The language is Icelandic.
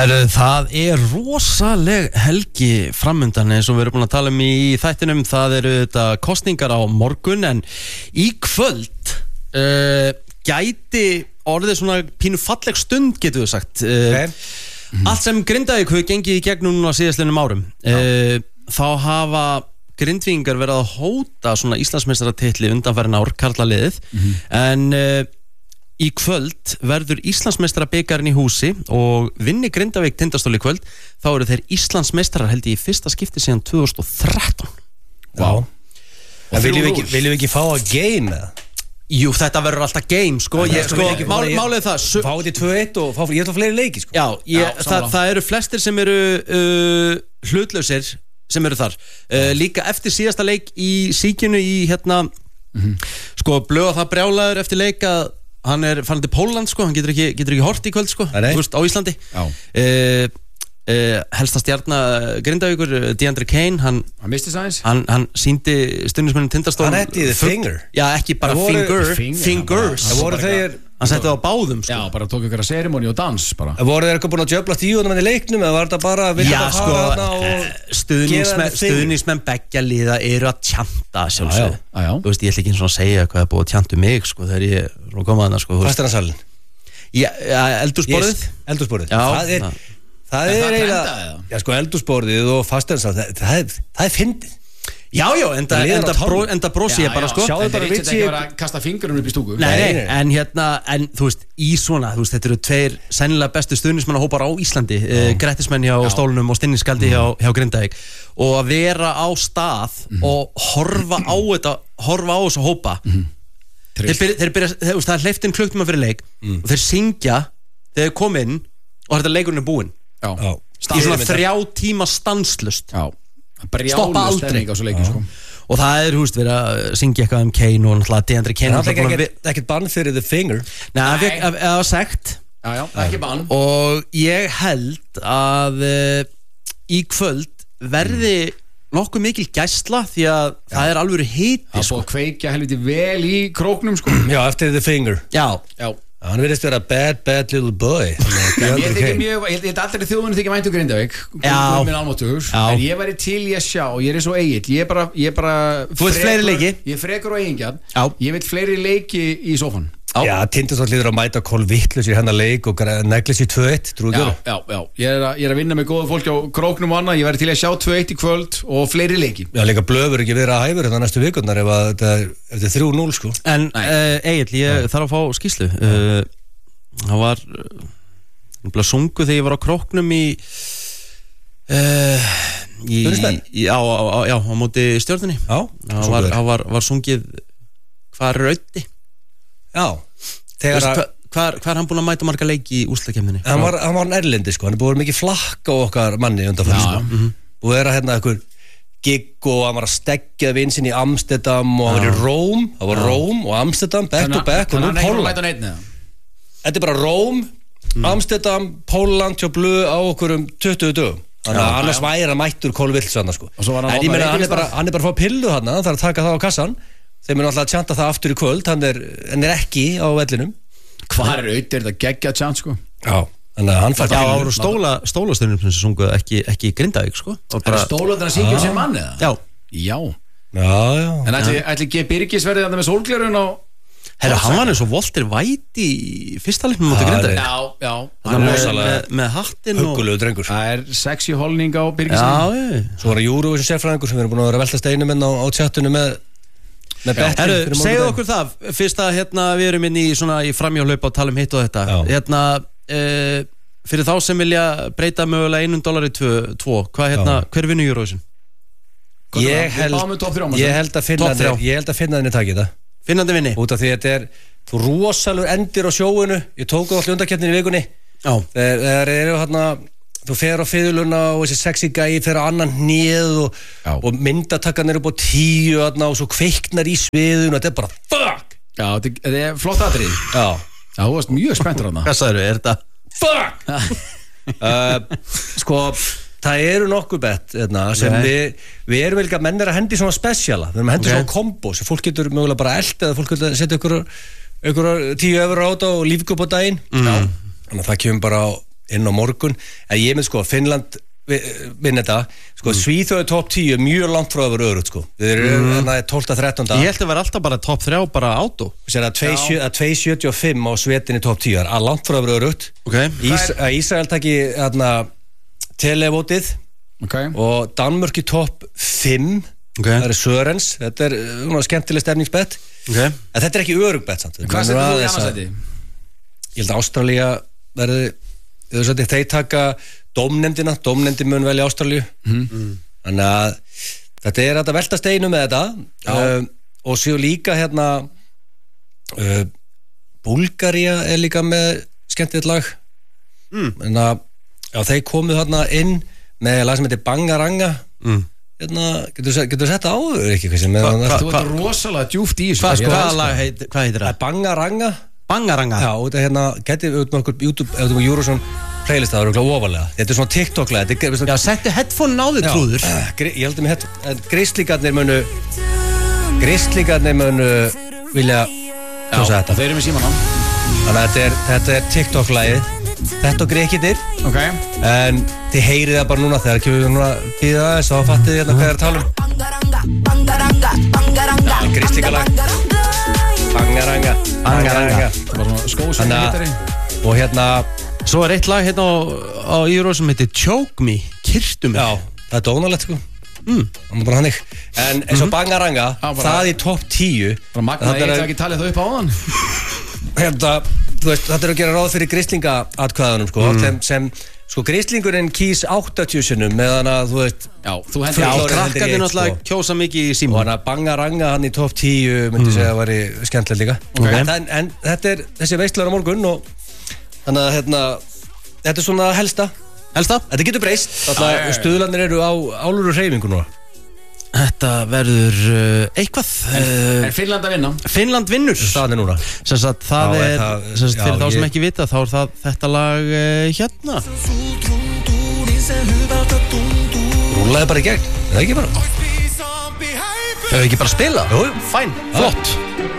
Það rosaleg helgi framundan eins og við erum búin að tala í þættinum. Það þetta kosningar á morgun, en í kvöld gæti orðið svona pínu falleg stund, getur við sagt. Allt sem Grindavík hefur gengið í gegnum núna síðastliðnum árum, þá hafa Grindvíkingar verið að hóta svona Íslandsmeistaratitli undanfarin ár, karlaliðið, en í kvöld verður Íslandsmeistarabikarinn í húsi og vinni Grindavík Tindastól í kvöld, þá eru þeir Íslandsmeistarar held ég í fyrsta skipti síðan 2013. Vá. Viljum við ekki fá að game eða? Jú, þetta verður alltaf game, sko. Málið það. Fá þetta 2-1 og ég ætla fleiri leiki, sko. Já, það eru flestir sem eru hlutlausir sem eru þar. Líka eftir síðasta leik í síkinu í sko, Blöð það brjálaður eftir leik að hann farin til Pólland, sko, hann getur ekki hort í kvöld, sko, þú veist, á Íslandi. Helsta stjarna Grindavíkur, DeAndre Kane, hann misti sæns. Hann sýndi stundismennum Tindastól. Hann hætti the finger. Já, ekki bara fingers. Það voru þeir Hann setti það á báðum, sko. Já, bara tók ykkur að seremoni og dans bara. Voru þeir eitthvað búin að djöflast í honum í leiknum, eða var þetta bara að vilja að fara þarna og stuðningsmenn beggja liða eru að tjanta sjálfsögðu. Þú veist, ég ætla ekki eins og að segja hvað er búið að tjanta mig, sko, þegar ég er að koma þarna, sko. Fasteignasalinn. Já, eldhúsborðið. Það er eiginlega, já, sko, eldhúsborðið og fasteignasalinn, það er fyndið. Já, enda brosi ég bara, sko. Sjáðu bara við sér að kasta fingurinn upp í stúku. Nei, en þú veist, í svona, þú veist, þetta eru tveir sennilega bestu stuðningsmannahópar á Íslandi, Grettismenn hjá Stólunum og Stinningskaldi hjá Grindavík, og að vera á stað og horfa á þessa hópa. Þeir byrja, þú veist, það er hleypt inn klukktíma fyrir leik og þeir syngja þegar þeir koma inn og þetta leikurinn er búinn. Í svona 3 tíma stanslust. Stoppa aldrei sko. Og það þú veist, verið að syngja eitthvað Kane og náttúrulega DeAndre Kane. Það er ekkert bann fyrir the finger. Nei, það var sagt. Já, ekki bann. Og ég held að í kvöld verði nokkuð mikil gæsla, því að það er alveg hiti. Það búið að kveikja helviti vel í króknum, sko. Já, eftir the finger. Já. Hann verðist vera bad little boy. Ég held allir í þjóðunni þykja væntu Grindavík. En ég væri til í að sjá, ég svo Egill, ég bara þú veit fleiri leiki. Ég frekur á eigingjarn. Ég veit fleiri leiki í sófann. Já, Tindastóll líður að mæta kolvitlaus í hennar leik og neglis í 2-1, trúið þú? Já, ég er að vinna með góða fólki á króknum og annað. Ég væri til að sjá 2-1 í kvöld og fleiri leiki. Já, líka Blöður ekki verið að hæfur þetta næstu vikurnar ef þetta er 3-0, sko. En Egill, ég þarf að fá skýrslu. Það var sungu þegar ég var á króknum á móti Stjörnunni. Það var sungið Hvar er Öddi? Já, hvað er hann búinn að mæta marga leiki í úrslitakeppninni? Hann var erlendi, sko, hann er búinn mikið flakk á okkar manni undanfæri, sko. Og er að einhver gig og hann var að steggja vinsinn í Amsterdam og hann var í Róm. Það var Róm og Amsterdam, back to back, og nú Pólland. Þetta er bara Róm, Amsterdam, Pólland hjá Blöð á okkur 20 dögum. Þannig að annars væri hann mættur kolvilsanna, sko. En ég meina, hann er bara að fá pillu þarna, hann þarf að taka það á kassan. Þeim er náttúrulega að tjanta það aftur í kvöld. Hann er ekki á vellinum. Hvar er Öddi? Er þetta geggja tjant, sko? Já, þannig að hann fær það voru stólastöðunum sem sungu ekki Grindavík, sko. Er stólastöðun að syngja sem mann, eða? Já. En ætli G. Birgis verði þarna með sólglerun á... Herra, hann var eins og Walter White í fyrsta leiknum mútið Grindavík. Já. Með hattinn og... Huggulegu drengur. Það er sexy holning á Birgisinni. Svo var það Júru, þessi sérfræðingur sem við erum búin að vera að velta steinum inn á tjattinu með segðu okkur það fyrst að við erum inn í framhjáhlaup og tala hitt og þetta fyrir þá sem vilja breyta mögulega $1 í 2, hver vinnur Eurovision? Ég held að Finnarnir taki það. Finnarnir vinni? Út af því þetta er rosalur endir á sjóinu. Ég tók það allir undarkeppnin í vikunni. Þegar eru þú fer á fiðluna og þessi sexy gæi fer á annan hnéð og myndatakkan upp á 10 og svo kveiknar í sviðun og þetta er bara fuck. Já, þetta er flott atrið. Já, þú varst mjög spenntur þarna. Hvað sagðirðu, er þetta fuck? Sko, það eru nokkuð bett sem við erum vel ekki að menn að hendi svona spesiala. Við erum að hendi svona kombo sem fólk getur mögulega bara eld eða fólk getur að setja ykkur 10 € á þetta og lífgjöp á daginn. Þannig að það kemur bara inn á morgun en ég mynd sko, Finnland vinna þetta, sko, Svíþjóð top 10 mjög langt frá að vera örugt, sko við erum 12-13 Ég held að vera alltaf bara top 3 bara átó Sér að 2.75 á svetinni top 10 að langt frá að vera örugt Ísrael taki televótið og Danmörk í top 5 það Sörens, þetta skemmtileg stemningsbett en þetta ekki örugt bett samt Hvað setur þú í annarsæti? Ég held að Ástralía verði þeir taka dómnefndin mun velja Ástralíu þannig að þetta þetta velta steinu með þetta og séu líka Búlgaría líka með skemmtilegt lag en að þeir komu inn með lag sem heitir Bangaranga getur sett á ekki Þú ert rosalega djúpt í þessu Hvað heitir það? Bangaranga Já, þetta getið út með okkur YouTube ef þú Eurovision playlist það eru ofalega þetta svona TikTok-lega Já, settu headphone á þig trúður Ég held að með Gristlíkarnir munu vilja Já, þeir eru með síman á Þannig að þetta TikTok-lagið Þetta og Greikitir en þið heyrið það bara núna þegar kemur núna býða aðeins þá fattið þið hvað að tala Gristlíkarlag Bangaranga Það var svona skósveitargitari og Svo eitt lag á Eurovision sem heitir Choke Me, kyrtu mig Já, það dónalegt sko bara hannig en eins og Bangaranga það í top 10 Magna, ég hef ekki talið það upp á þann þú veist, þetta að gera ráð fyrir grislinga-atkvæðunum sko, sem sko grislingurinn kýs 80 sinnum meðan að þú veist krakkarnir náttúrulega kjósa mikið í síma og hann að Bangaranga hann í top 10 myndi segja að væri skemmtilegt líka en þetta þessi veistlar á morgun og þannig að þetta svona helsta þetta getur breyst stuðlarnir eru á áluru hreyfingu núna Þetta verður eitthvað En Finnland að vinna Finnland vinnur staðan núna það fyrir þá sem ekki vita þá það þetta lag hérna Rúlaði bara í gegn, það ekki bara Hefur ekki bara spila? Jú, fæn, flott